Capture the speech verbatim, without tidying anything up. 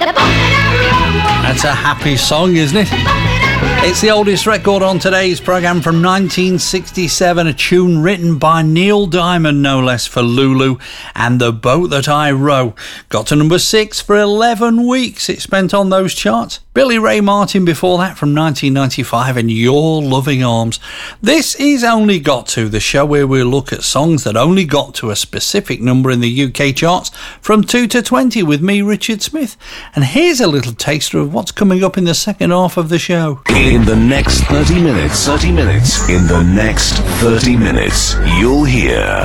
That's a happy song, isn't it? It's the oldest record on today's programme from nineteen sixty-seven, a tune written by Neil Diamond, no less, for Lulu and The Boat That I Row. Got to number six for eleven weeks it spent on those charts. Billy Ray Martin before that from nineteen ninety-five and Your Loving Arms. This is Only Got To, the show where we look at songs that only got to a specific number in the U K charts from two to twenty with me, Richard Smith. And here's a little taster of what's coming up in the second half of the show. In the next thirty minutes, thirty minutes, in the next thirty minutes, you'll hear